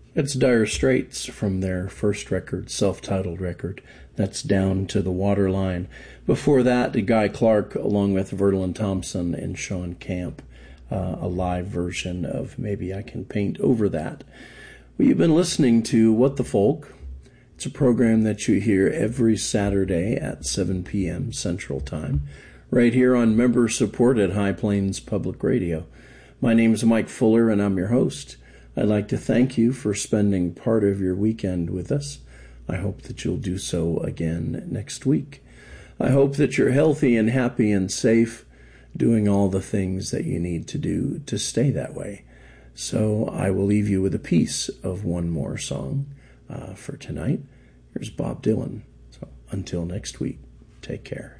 It's Dire Straits from their first record, self-titled record. That's Down to the Waterline. Before that, Guy Clark, along with Verlin Thompson and Sean Camp, a live version of Maybe I Can Paint Over That. Well, you've been listening to What the Folk. It's a program that you hear every Saturday at 7 p.m. Central Time, right here on member-supported High Plains Public Radio. My name is Mike Fuller, and I'm your host. I'd like to thank you for spending part of your weekend with us. I hope that you'll do so again next week. I hope that you're healthy and happy and safe, doing all the things that you need to do to stay that way. So I will leave you with a piece of one more song for tonight. Here's Bob Dylan. So until next week, take care.